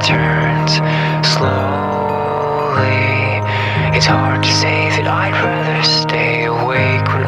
turns slowly. It's hard to say that I'd rather stay awake when